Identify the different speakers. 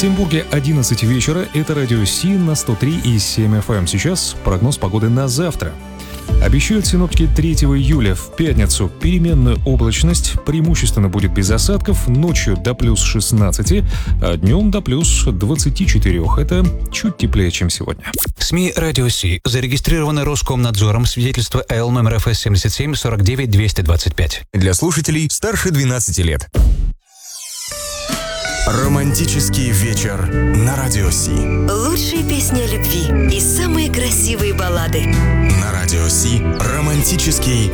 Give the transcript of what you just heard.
Speaker 1: Екатеринбурге 11 вечера. Это радио Си на 103,7 FM. Сейчас прогноз погоды на завтра. Обещают синоптики 3 июля в пятницу переменную облачность, преимущественно будет без осадков, ночью до плюс 16, а днем до плюс 24. Это чуть теплее, чем сегодня.
Speaker 2: СМИ «Радио Си» зарегистрированы Роскомнадзором, свидетельство Л номер ФС 77 49 225.
Speaker 3: Для слушателей старше 12 лет. Романтический вечер на Радио Си.
Speaker 4: Лучшие песни о любви и самые красивые баллады.
Speaker 3: На Радио Си романтический